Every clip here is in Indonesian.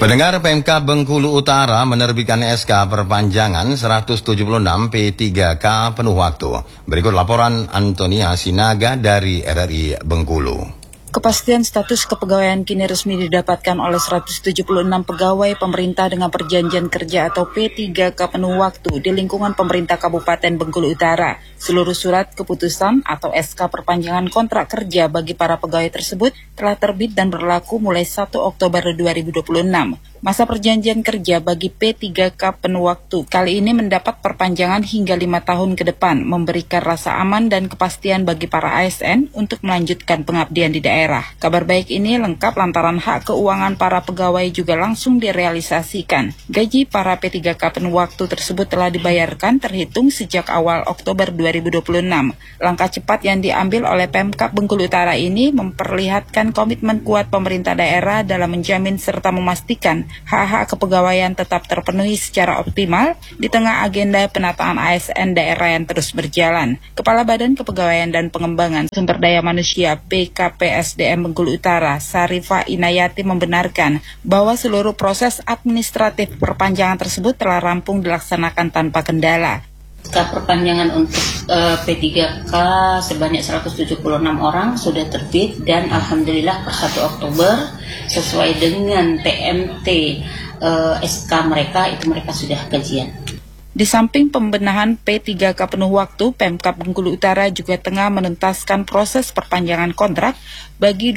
Pendengar, PMK Bengkulu Utara menerbitkan SK perpanjangan 176 P3K penuh waktu. Berikut laporan Antonia Sinaga dari RRI Bengkulu. Kepastian status kepegawaian kini resmi didapatkan oleh 176 pegawai pemerintah dengan perjanjian kerja atau P3K penuh waktu di lingkungan pemerintah Kabupaten Bengkulu Utara. Seluruh surat keputusan atau SK perpanjangan kontrak kerja bagi para pegawai tersebut telah terbit dan berlaku mulai 1 Oktober 2026. Masa perjanjian kerja bagi P3K penuh waktu kali ini mendapat perpanjangan hingga 5 tahun ke depan, memberikan rasa aman dan kepastian bagi para ASN untuk melanjutkan pengabdian di daerah. Kabar baik ini lengkap lantaran hak keuangan para pegawai juga langsung direalisasikan. Gaji para P3K penuh waktu tersebut telah dibayarkan terhitung sejak awal Oktober 2026. Langkah cepat yang diambil oleh Pemkab Bengkulu Utara ini memperlihatkan komitmen kuat pemerintah daerah dalam menjamin serta memastikan hak-hak kepegawaian tetap terpenuhi secara optimal di tengah agenda penataan ASN daerah yang terus berjalan. Kepala Badan Kepegawaian dan Pengembangan Sumber Daya Manusia BKPSDM Bengkulu Utara, Sarifah Inayati membenarkan bahwa seluruh proses administratif perpanjangan tersebut telah rampung dilaksanakan tanpa kendala. Perpanjangan untuk P3K sebanyak 176 orang sudah terbit dan alhamdulillah per 1 Oktober sesuai dengan TMT SK mereka itu mereka sudah gajian. Di samping pembenahan P3K penuh waktu, Pemkab Bengkulu Utara juga tengah menuntaskan proses perpanjangan kontrak bagi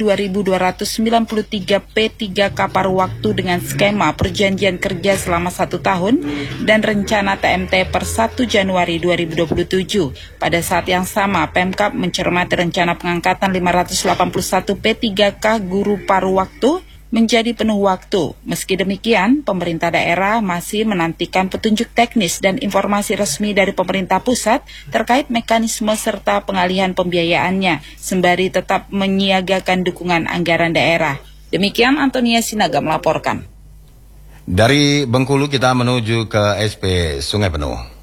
2.293 P3K paruh waktu dengan skema perjanjian kerja selama 1 tahun dan rencana TMT per 1 Januari 2027. Pada saat yang sama, Pemkab mencermati rencana pengangkatan 581 P3K guru paruh waktu menjadi penuh waktu. Meski demikian, pemerintah daerah masih menantikan petunjuk teknis dan informasi resmi dari pemerintah pusat terkait mekanisme serta pengalihan pembiayaannya, sembari tetap menyiagakan dukungan anggaran daerah. Demikian Antonia Sinaga melaporkan. Dari Bengkulu kita menuju ke SP Sungai Penuh.